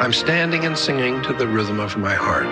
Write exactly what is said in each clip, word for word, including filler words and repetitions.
I'm standing and singing to the rhythm of my heart.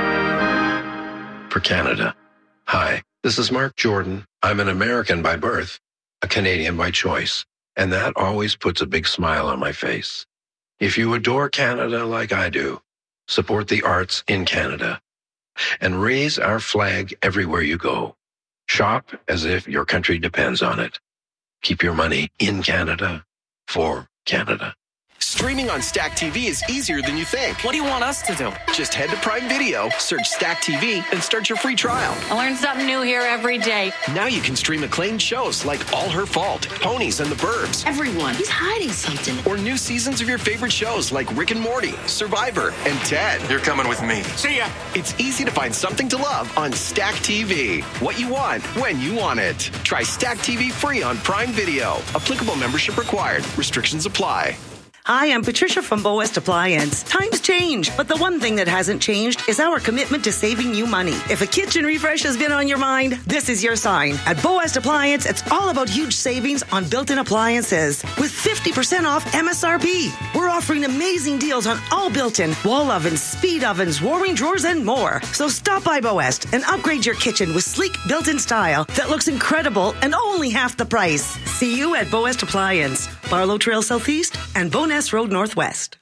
For Canada. Hi, this is Mark Jordan. I'm an American by birth, a Canadian by choice, and that always puts a big smile on my face. If you adore Canada like I do, support the arts in Canada and raise our flag everywhere you go. Shop as if your country depends on it. Keep your money in Canada for Canada. Streaming on Stack T V is easier than you think. What do you want us to do? Just head to Prime Video, search Stack T V, and start your free trial. I learn something new here every day. Now you can stream acclaimed shows like All Her Fault, Ponies and the Burbs. Everyone, he's hiding something. Or new seasons of your favorite shows like Rick and Morty, Survivor, and Ted. You're coming with me. See ya. It's easy to find something to love on Stack T V. What you want, when you want it. Try Stack T V free on Prime Video. Applicable membership required. Restrictions apply. Hi, I'm Patricia from Bow West Appliance. Times change, but the one thing that hasn't changed is our commitment to saving you money. If a kitchen refresh has been on your mind, this is your sign. At Bow West Appliance, it's all about huge savings on built-in appliances with fifty percent off M S R P. We're offering amazing deals on all built-in wall ovens, speed ovens, warming drawers, and more. So stop by Bow West and upgrade your kitchen with sleek built-in style that looks incredible and only half the price. See you at Bow West Appliance, Barlow Trail Southeast and Bonus Road Northwest.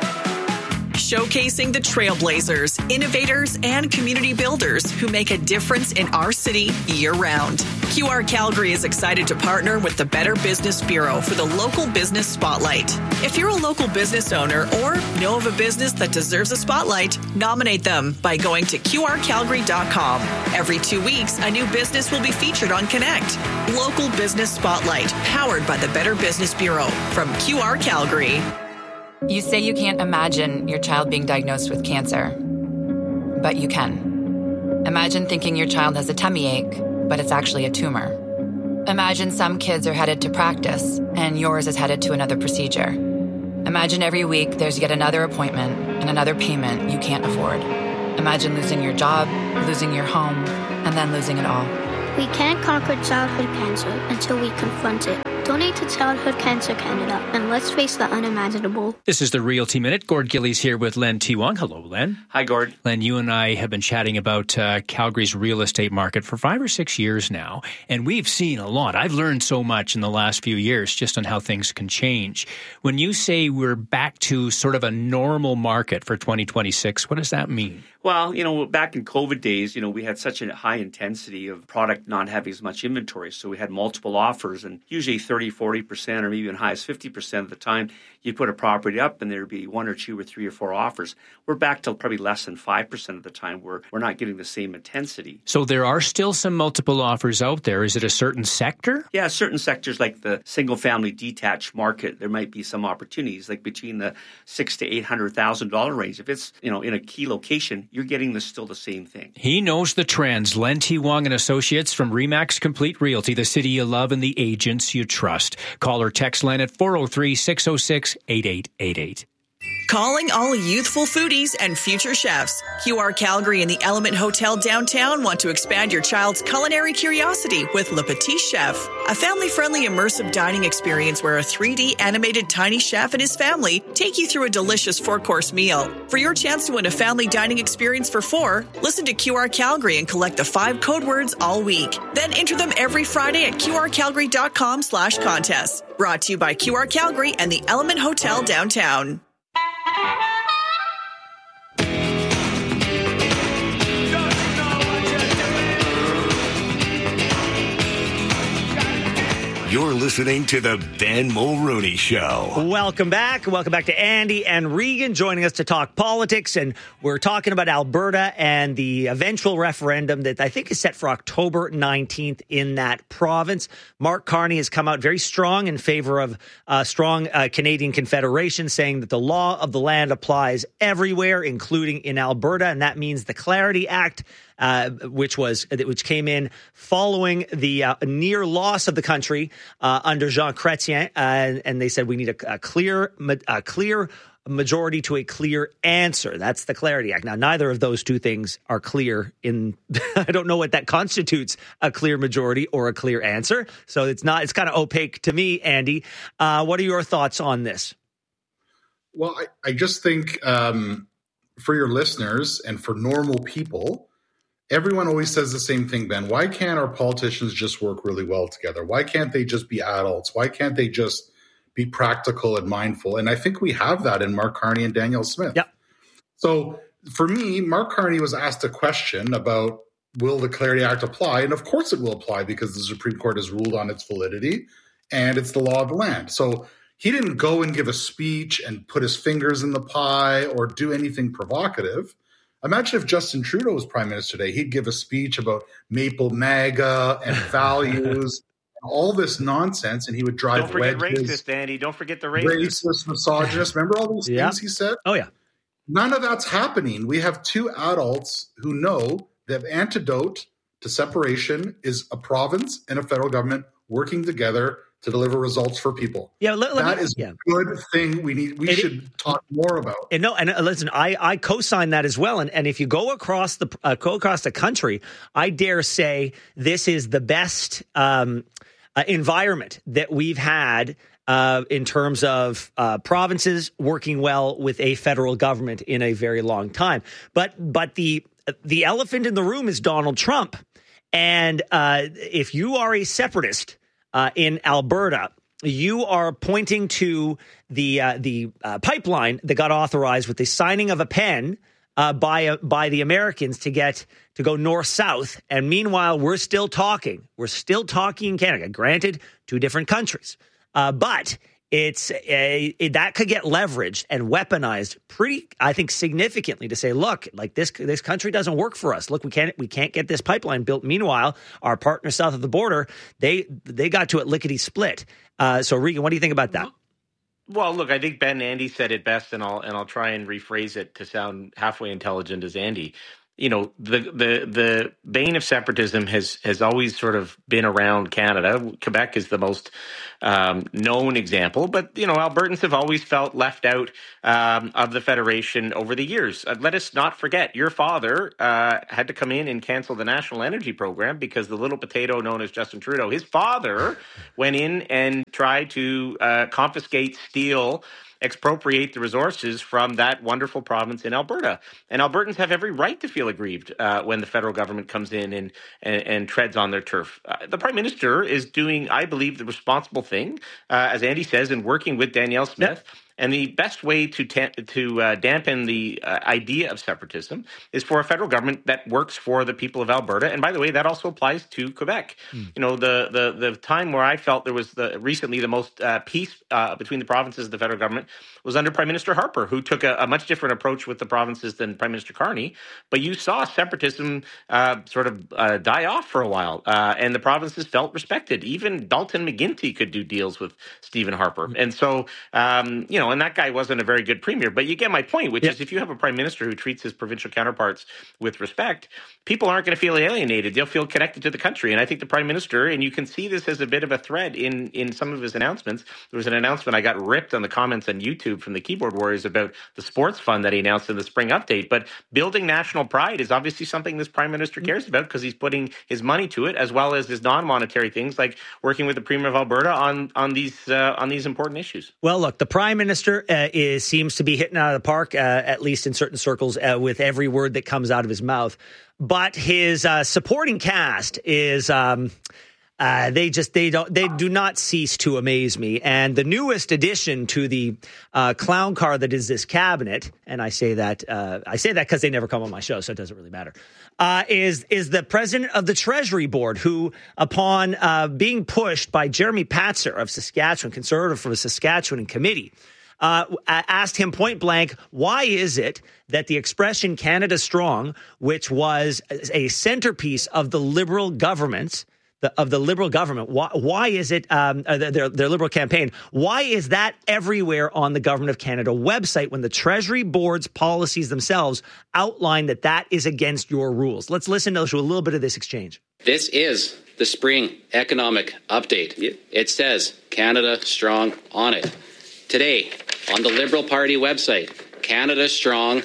Showcasing the trailblazers, innovators, and community builders who make a difference in our city year-round. Q R Calgary is excited to partner with the Better Business Bureau for the Local Business Spotlight. If you're a local business owner or know of a business that deserves a spotlight, nominate them by going to Q R Calgary dot com. Every two weeks, a new business will be featured on Connect. Local Business Spotlight, powered by the Better Business Bureau from Q R Calgary. You say you can't imagine your child being diagnosed with cancer, but you can. Imagine thinking your child has a tummy ache, but it's actually a tumor. Imagine some kids are headed to practice, and yours is headed to another procedure. Imagine every week there's yet another appointment and another payment you can't afford. Imagine losing your job, losing your home, and then losing it all. We can't conquer childhood cancer until we confront it. Donate to Childhood Cancer Canada, and let's face the unimaginable. This is the Realty Minute. Gord Gillies here with Len T. Wong. Hello, Len. Hi, Gord. Len, you and I have been chatting about uh, Calgary's real estate market for five or six years now, and we've seen a lot. I've learned so much in the last few years just on how things can change. When you say we're back to sort of a normal market for twenty twenty-six, what does that mean? Well, you know, back in COVID days, you know, we had such a high intensity of product not having as much inventory. So we had multiple offers, and usually thirty, forty percent or maybe even high as fifty percent of the time you put a property up and there'd be one or two or three or four offers. We're back to probably less than five percent of the time where we're not getting the same intensity. So there are still some multiple offers out there. Is it a certain sector? Yeah, certain sectors like the single-family detached market, there might be some opportunities like between the six to eight hundred thousand dollar range. If it's, you know, in a key location, you're getting the, still the same thing. He knows the trends. Len T. Wong and Associates from Remax Complete Realty, the city you love and the agents you trust. Call or text Len at four oh three, six oh six, eight eight eight eight. Calling all youthful foodies and future chefs. Q R Calgary and the Element Hotel downtown want to expand your child's culinary curiosity with Le Petit Chef, a family-friendly immersive dining experience where a three D animated tiny chef and his family take you through a delicious four-course meal. For your chance to win a family dining experience for four, listen to Q R Calgary and collect the five code words all week. Then enter them every Friday at Q R Calgary dot com slash contest. Brought to you by Q R Calgary and the Element Hotel downtown. You're listening to the Ben Mulrooney Show. Welcome back. Welcome back to Andy and Regan joining us to talk politics. And we're talking about Alberta and the eventual referendum that I think is set for October nineteenth in that province. Mark Carney has come out very strong in favor of a strong uh, Canadian Confederation, saying that the law of the land applies everywhere, including in Alberta. And that means the Clarity Act, Uh, which was which came in following the uh, near loss of the country uh, under Jean Chrétien, uh, and they said we need a, a clear, a clear majority to a clear answer. That's the Clarity Act. Now, neither of those two things are clear. In I don't know what that constitutes a clear majority or a clear answer. So it's not. It's kind of opaque to me, Andy. Uh, what are your thoughts on this? Well, I, I just think um, for your listeners and for normal people, everyone always says the same thing, Ben. Why can't our politicians just work really well together? Why can't they just be adults? Why can't they just be practical and mindful? And I think we have that in Mark Carney and Danielle Smith. Yeah. So for me, Mark Carney was asked a question about, will the Clarity Act apply? And of course it will apply because the Supreme Court has ruled on its validity and it's the law of the land. So he didn't go and give a speech and put his fingers in the pie or do anything provocative. Imagine if Justin Trudeau was prime minister today. He'd give a speech about Maple MAGA and values and all this nonsense, and he would drive Don't forget wedges. racist, Andy. Don't forget the racist. Racist, misogynist. Remember all these Yeah. things he said? Oh, yeah. None of that's happening. We have two adults who know the antidote to separation is a province and a federal government working together to deliver results for people. Yeah, let, let that me, is yeah. a good thing we need. We And should it, talk more about. And no, and uh, listen, I, I co-sign that as well. And and if you go across the uh, go across the country, I dare say this is the best um, uh, environment that we've had uh, in terms of uh, provinces working well with a federal government in a very long time. But but the the elephant in the room is Donald Trump, and uh, if you are a separatist Uh, in Alberta, you are pointing to the uh, the uh, pipeline that got authorized with the signing of a pen uh, by uh, by the Americans to get to go north south. And meanwhile, we're still talking. We're still talking in Canada. Granted, two different countries, uh, but it's a, it, that could get leveraged and weaponized pretty, I think, significantly to say, look, like this this country doesn't work for us. Look, we can't we can't get this pipeline built. Meanwhile, our partners south of the border, they they got to it lickety split. Uh, so, Regan, what do you think about that? Well, look, I think Ben Andy said it best, and I'll and I'll try and rephrase it to sound halfway intelligent as Andy. You know, the the the vein of separatism has has always sort of been around Canada. Quebec is the most um, known example, but you know, Albertans have always felt left out um, of the federation over the years. Uh, let us not forget, your father uh, had to come in and cancel the National Energy Program because the little potato known as Justin Trudeau, his father, went in and tried to uh, confiscate, steal, expropriate the resources from that wonderful province in Alberta. And Albertans have every right to feel aggrieved uh, when the federal government comes in and, and, and treads on their turf. Uh, the Prime Minister is doing, I believe, the responsible thing, uh, as Andy says, in working with Danielle Smith. Yep. And the best way to ta- to uh, dampen the uh, idea of separatism is for a federal government that works for the people of Alberta. And by the way, that also applies to Quebec. Mm. You know, the, the the time where I felt there was the recently the most uh, peace uh, between the provinces and the federal government was under Prime Minister Harper, who took a, a much different approach with the provinces than Prime Minister Carney. But you saw separatism uh, sort of uh, die off for a while, uh, and the provinces felt respected. Even Dalton McGuinty could do deals with Stephen Harper. Mm. And so, um, you know, and that guy wasn't a very good premier. But you get my point, which yep. is if you have a prime minister who treats his provincial counterparts with respect, people aren't going to feel alienated. They'll feel connected to the country. And I think the prime minister, and you can see this as a bit of a thread in, in some of his announcements. There was an announcement I got ripped on the comments on YouTube from the Keyboard Warriors about the sports fund that he announced in the spring update. But building national pride is obviously something this prime minister cares about because he's putting his money to it, as well as his non-monetary things like working with the premier of Alberta on, on these uh, on these important issues. Well, look, the prime minister uh, is seems to be hitting out of the park, uh, at least in certain circles, uh, with every word that comes out of his mouth. But his uh, supporting cast is um, uh, they just they don't they do not cease to amaze me. And the newest addition to the uh, clown car that is this cabinet, and I say that uh, I say that because they never come on my show, so it doesn't really matter. Uh, is is the president of the Treasury Board, who, upon uh, being pushed by Jeremy Patzer of Saskatchewan, conservative from Saskatchewan in committee, Uh, asked him point blank, why is it that the expression Canada Strong, which was a centerpiece of the Liberal governments, the, of the Liberal government, why, why is it, um, their, their Liberal campaign, why is that everywhere on the Government of Canada website when the Treasury Board's policies themselves outline that that is against your rules? Let's listen to a little bit of this exchange. This is the spring economic update. It says Canada Strong on it. Today, on the Liberal Party website, Canada Strong,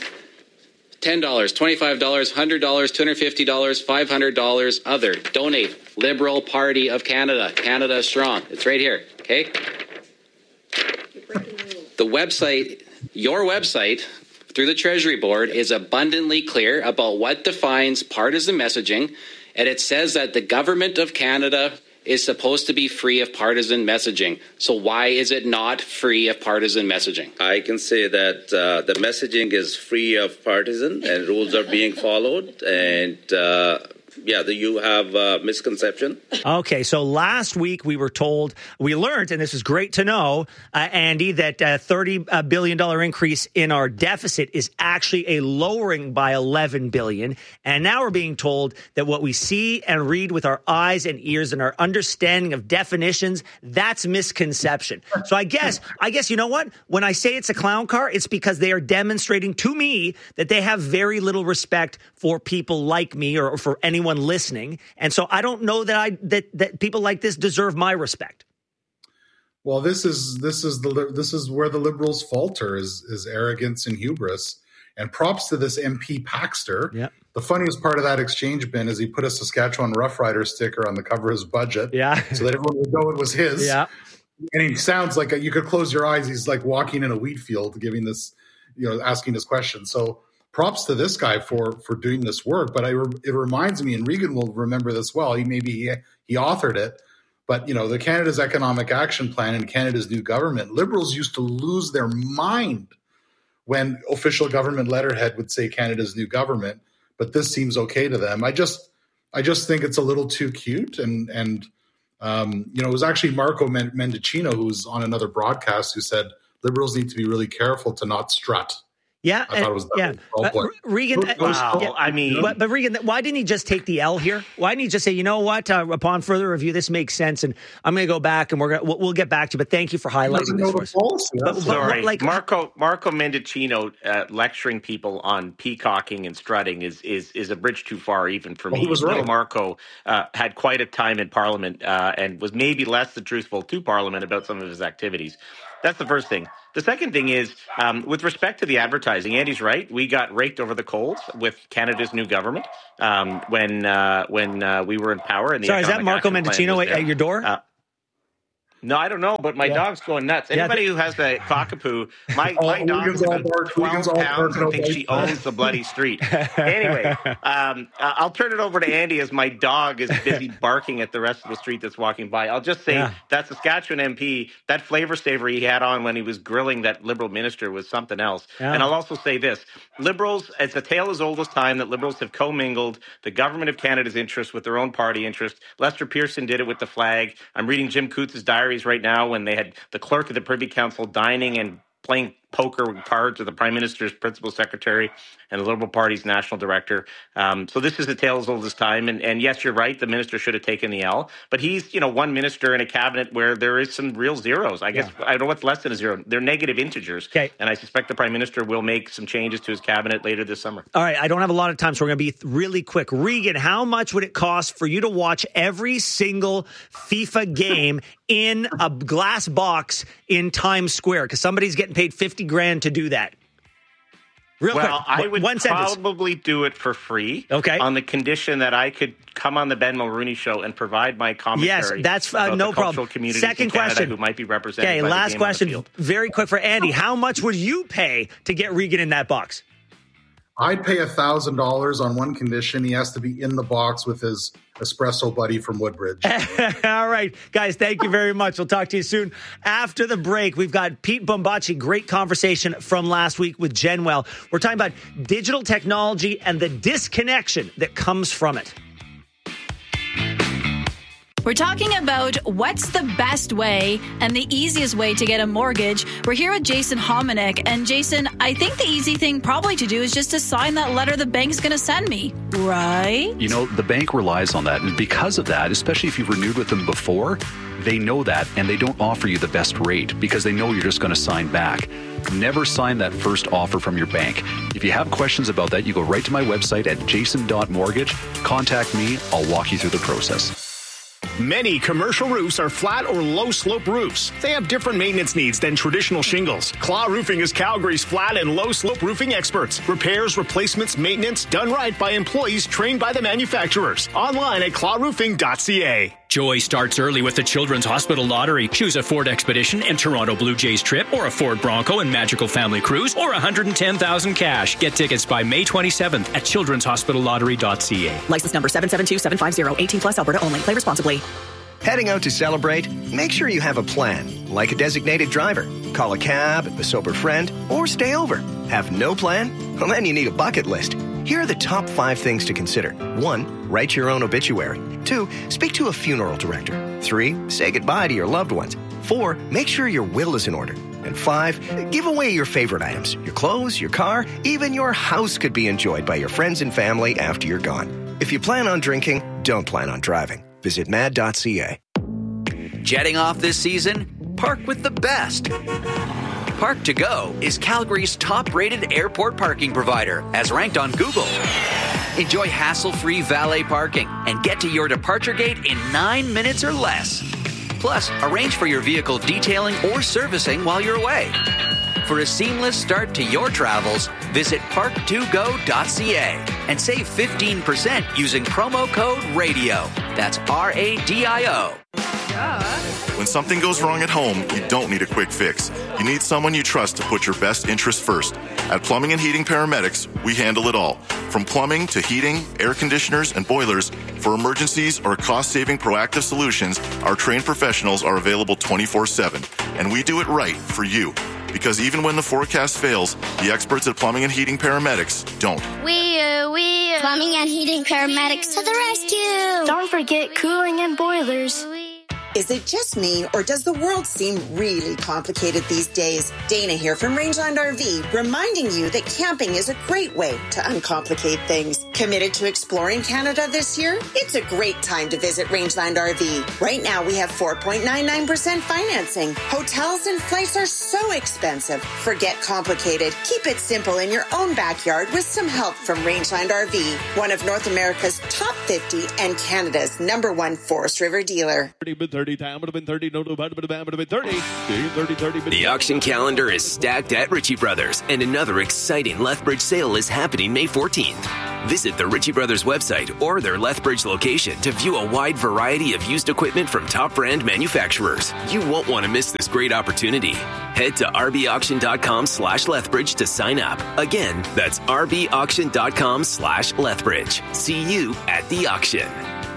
ten dollars, twenty-five dollars, one hundred dollars, two hundred fifty dollars, five hundred dollars, other. Donate, Liberal Party of Canada, Canada Strong. It's right here, okay? The website Your website, through the Treasury Board, is abundantly clear about what defines partisan messaging, and it says that the government of Canada is supposed to be free of partisan messaging. So why is it not free of partisan messaging? I can say that uh, the messaging is free of partisan and rules are being followed, and uh, yeah, the, you have a misconception. Okay, so last week we were told, we learned, and this is great to know, uh, Andy, that a thirty billion dollars increase in our deficit is actually a lowering by eleven billion dollars. And now we're being told that what we see and read with our eyes and ears and our understanding of definitions, that's misconception. So I guess, I guess, you know what? When I say it's a clown car, it's because they are demonstrating to me that they have very little respect for people like me or for anyone listening. And so I don't know that I that that people like this deserve my respect. Well, this is this is the this is where the Liberals falter is is arrogance and hubris. And props to this M P Paxter. Yeah. The funniest part of that exchange bin is he put a Saskatchewan Rough Rider sticker on the cover of his budget. Yeah. So that everyone would know it was his. Yeah. And he sounds like a, you could close your eyes. He's like walking in a wheat field, giving this, you know, asking this question. So props to this guy for for doing this work. But I, it reminds me, and Regan will remember this well. He maybe he, he authored it. But, you know, the Canada's Economic Action Plan and Canada's new government, Liberals used to lose their mind when official government letterhead would say Canada's new government. But this seems okay to them. I just I just think it's a little too cute. And, and um, you know, it was actually Marco Mendicino, who was on another broadcast, who said Liberals need to be really careful to not strut. Yeah, I thought it was that yeah. well But Regan, Those- wow. those- yeah, I mean- but, but Regan, why didn't he just take the L here? Why didn't he just say, you know what? Uh, upon further review, this makes sense, and I'm going to go back and we're gonna we'll, we'll get back to you. But thank you for highlighting this for us. But, but, Sorry, like Marco Marco Mendicino uh, lecturing people on peacocking and strutting is is is a bridge too far, even for Well, me. he was Little right. Marco uh, had quite a time in Parliament uh, and was maybe less than truthful to Parliament about some of his activities. That's the first thing. The second thing is, um, with respect to the advertising, Andy's right. We got raked over the coals with Canada's new government um, when uh, when uh, we were in power. And the sorry, is that Economic Marco Action Plan Mendicino was at there. your door? Uh, No, I don't know, but my Yeah. dog's going nuts. Yeah, Anybody who has a cockapoo, my, Oh, my dog Wigan's is all about bark, twelve Wigan's all pounds barking and thinks all she night. owns the bloody street. Anyway, um, uh, I'll turn it over to Andy as my dog is busy barking at the rest of the street that's walking by. I'll just say Yeah. that Saskatchewan M P, that flavor saver he had on when he was grilling that Liberal minister was something else. Yeah. And I'll also say this. Liberals, it's a tale as old as time that Liberals have commingled the government of Canada's interests with their own party interests. Lester Pearson did it with the flag. I'm reading Jim Coots's diaries right now when they had the clerk of the Privy Council dining and playing poker with cards with the Prime Minister's principal secretary and the Liberal Party's national director. Um, so this is a tale as old as time. And, and yes, you're right. The minister should have taken the L. But he's, you know, one minister in a cabinet where there is some real zeros. I guess I don't know what's less than a zero. They're negative integers. Okay. And I suspect the Prime Minister will make some changes to his cabinet later this summer. All right, I don't have a lot of time, so we're going to be really quick. Regan, how much would it cost for you to watch every single FIFA game in a glass box in Times Square? Because somebody's getting paid fifty grand to do that. Real well, quick, I would one sentence. probably do it for free. Okay. On the condition that I could come on the Ben Mulrooney show and provide my commentary. Yes, that's uh, about no the cultural problem. communities Second in Canada question. who might be represented. Okay, by the last game on the question. field. Very quick for Andy. How much would you pay to get Regan in that box? I'd pay a thousand dollars on one condition: he has to be in the box with his espresso buddy from Woodbridge. All right, guys, thank you very much. We'll talk to you soon. After the break, we've got Pete Bombachi. Great conversation from last week with Genwell. We're talking about digital technology and the disconnection that comes from it. We're talking about what's the best way and the easiest way to get a mortgage. We're here with Jason Hominick. And Jason, I think the easy thing probably to do is just to sign that letter the bank's going to send me, right? You know, the bank relies on that. And because of that, especially if you've renewed with them before, they know that and they don't offer you the best rate because they know you're just going to sign back. Never sign that first offer from your bank. If you have questions about that, you go right to my website at jason dot mortgage. Contact me. I'll walk you through the process. Many commercial roofs are flat or low-slope roofs. They have different maintenance needs than traditional shingles. Claw Roofing is Calgary's flat and low-slope roofing experts. Repairs, replacements, maintenance, done right by employees trained by the manufacturers. Online at claw roofing dot c a. Joy starts early with the Children's Hospital Lottery. Choose a Ford Expedition and Toronto Blue Jays trip, or a Ford Bronco and Magical Family Cruise, or one hundred ten thousand cash. Get tickets by May twenty-seventh at children's hospital lottery dot c a. License number seven seven two seven five zero. eighteen plus, Alberta only. Play responsibly. Heading out to celebrate? Make sure you have a plan, like a designated driver. Call a cab, a sober friend, or stay over. Have no plan? Well, then you need a bucket list. Here are the top five things to consider. One, write your own obituary. Two, speak to a funeral director. Three, say goodbye to your loved ones. Four, make sure your will is in order. And five, give away your favorite items. Your clothes, your car, even your house could be enjoyed by your friends and family after you're gone. If you plan on drinking, don't plan on driving. Visit mad dot c a. Jetting off this season? Park with the best. Park to Go is Calgary's top-rated airport parking provider, as ranked on Google. Enjoy hassle-free valet parking and get to your departure gate in nine minutes or less. Plus, arrange for your vehicle detailing or servicing while you're away. For a seamless start to your travels, visit park to go dot c a and save fifteen percent using promo code RADIO. That's R A D I O. When something goes wrong at home, you don't need a quick fix. You need someone you trust to put your best interest first. At Plumbing and Heating Paramedics, we handle it all. From plumbing to heating, air conditioners, and boilers, for emergencies or cost-saving proactive solutions, our trained professionals are available twenty-four seven. And we do it right for you. Because even when the forecast fails, the experts at Plumbing and Heating Paramedics don't. We, uh, we, uh, Plumbing and Heating Paramedics to the rescue! Don't forget cooling and boilers. Is it just me, or does the world seem really complicated these days? Dana here from Rangeland R V, reminding you that camping is a great way to uncomplicate things. Committed to exploring Canada this year? It's a great time to visit Rangeland R V. Right now, we have four point nine nine percent financing. Hotels and flights are so expensive. Forget complicated. Keep it simple in your own backyard with some help from Rangeland R V, one of North America's top fifty and Canada's number one Forest River dealer. The auction calendar is stacked at Ritchie Brothers, and another exciting Lethbridge sale is happening May fourteenth. Visit the Ritchie Brothers website or their Lethbridge location to view a wide variety of used equipment from top brand manufacturers. You won't want to miss this great opportunity. Head to rbauction.com slash Lethbridge to sign up. Again, that's rbauction.com slash Lethbridge. See you at the auction.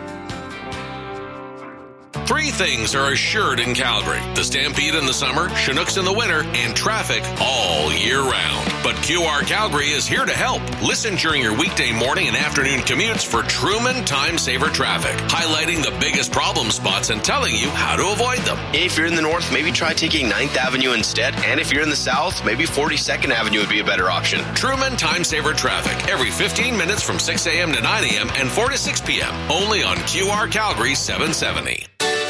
Three things are assured in Calgary: the Stampede in the summer, Chinooks in the winter, and traffic all year round. But Q R Calgary is here to help. Listen during your weekday morning and afternoon commutes for Truman Time Saver Traffic, highlighting the biggest problem spots and telling you how to avoid them. If you're in the north, maybe try taking ninth Avenue instead. And if you're in the south, maybe forty-second Avenue would be a better option. Truman Time Saver Traffic, every fifteen minutes from six a.m. to nine a.m. and four to six p.m. Only on Q R Calgary seven seventy.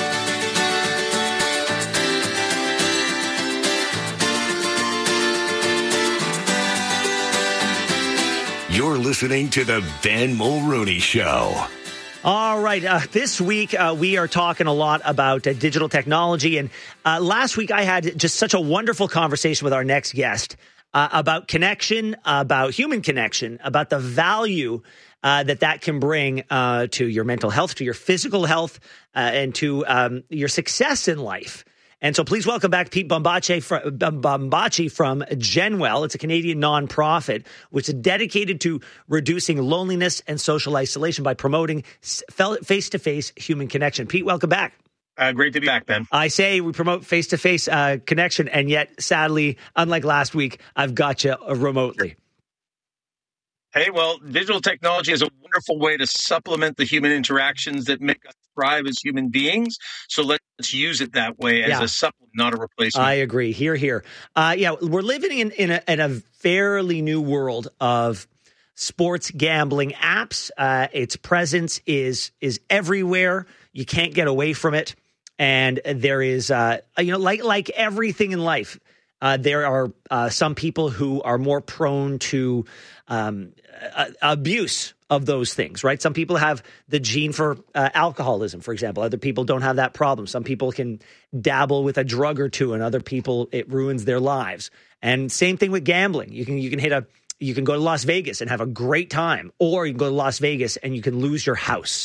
You're listening to the Ben Mulrooney Show. All right. Uh, this week, uh, we are talking a lot about uh, digital technology. And uh, last week, I had just such a wonderful conversation with our next guest uh, about connection, about human connection, about the value uh, that that can bring uh, to your mental health, to your physical health, uh, and to um, your success in life. And so please welcome back Pete Bombace from, Bombace from Genwell. It's a Canadian nonprofit which is dedicated to reducing loneliness and social isolation by promoting face-to-face human connection. Pete, welcome back. Uh, great to be back, Ben. I say we promote face-to-face uh, connection, and yet, sadly, unlike last week, I've got you remotely. Hey, well, digital technology is a wonderful way to supplement the human interactions that make us thrive as human beings. So let's use it that way as yeah. a supplement, not a replacement. I agree. Here, here. Uh, yeah, we're living in, in, a, in a fairly new world of sports gambling apps. Uh, its presence is is everywhere. You can't get away from it. And there is, uh, you know, like like everything in life, uh, there are uh, some people who are more prone to um, uh, abuse of those things, right? Some people have the gene for uh, alcoholism, for example. Other people don't have that problem. Some people can dabble with a drug or two, and other people, it ruins their lives. And same thing with gambling. You can you can hit a you can go to Las Vegas and have a great time, or you can go to Las Vegas and you can lose your house.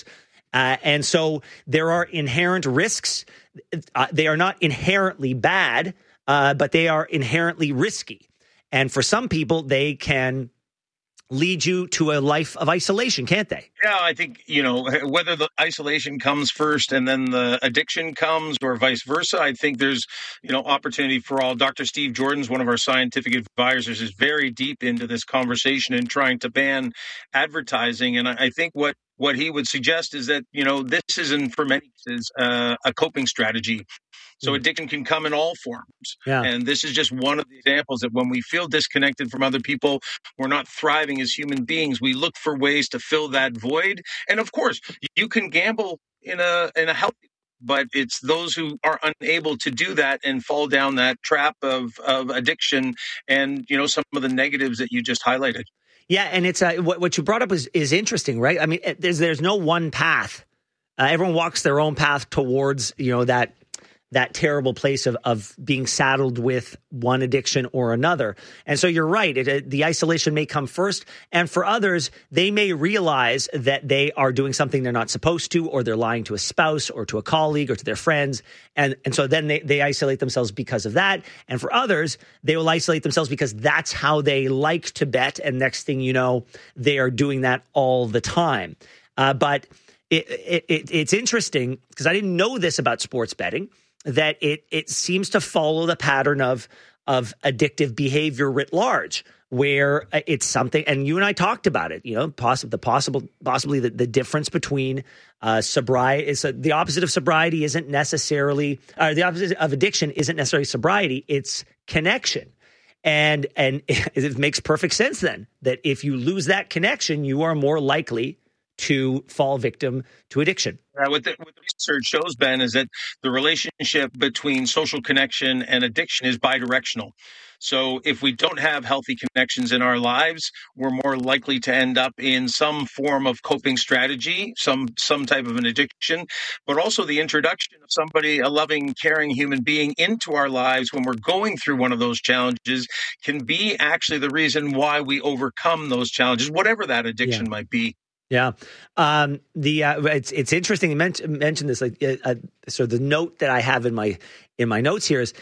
Uh, and so there are inherent risks. Uh, they are not inherently bad, uh, but they are inherently risky. And for some people, they can lead you to a life of isolation, can't they? Yeah, I think, you know, whether the isolation comes first and then the addiction comes or vice versa, I think there's, you know, opportunity for all. Doctor Steve Jordan's one of our scientific advisors is very deep into this conversation and trying to ban advertising. And I think what What he would suggest is that, you know, this isn't for many cases uh, a coping strategy. So addiction can come in all forms. Yeah. And this is just one of the examples that when we feel disconnected from other people, we're not thriving as human beings. We look for ways to fill that void. And of course, you can gamble in a in a healthy, but it's those who are unable to do that and fall down that trap of, of addiction and, you know, some of the negatives that you just highlighted. Yeah, and it's uh, what what you brought up is is interesting, right? I mean, there's there's no one path. Uh, everyone walks their own path towards, you know, that that terrible place of of being saddled with one addiction or another. And so you're right. It, it, the isolation may come first, and for others, they may realize that they are doing something they're not supposed to, or they're lying to a spouse or to a colleague or to their friends, and and so then they they isolate themselves because of that. And for others, they will isolate themselves because that's how they like to bet, and next thing you know, they are doing that all the time. Uh, but it, it, it it's interesting because I didn't know this about sports betting, that it it seems to follow the pattern of of addictive behavior writ large, where it's something, and you and I talked about it, you know, possibly the possible, possibly the, the difference between uh, sobriety is uh, the opposite of sobriety isn't necessarily, uh, the opposite of addiction isn't necessarily sobriety, it's connection. And, and it makes perfect sense then that if you lose that connection, you are more likely to fall victim to addiction. Uh, what, the, what the research shows, Ben, is that the relationship between social connection and addiction is bidirectional. So if we don't have healthy connections in our lives, we're more likely to end up in some form of coping strategy, some some type of an addiction, but also the introduction of somebody, a loving, caring human being into our lives when we're going through one of those challenges can be actually the reason why we overcome those challenges, whatever that addiction yeah. might be. Yeah. Um, the, uh, it's, it's interesting you mention, mention this, like, uh, uh, so the note that I have in my, in my notes here is